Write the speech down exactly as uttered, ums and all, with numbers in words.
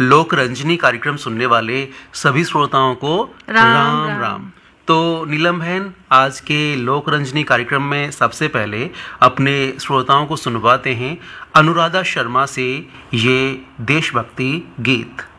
लोक रंजनी कार्यक्रम सुनने वाले सभी श्रोताओं को राम राम राम। राम। तो नीलम बहन, आज के लोक रंजनी कार्यक्रम में सबसे पहले अपने श्रोताओं को सुनवाते हैं अनुराधा शर्मा से ये देशभक्ति गीत।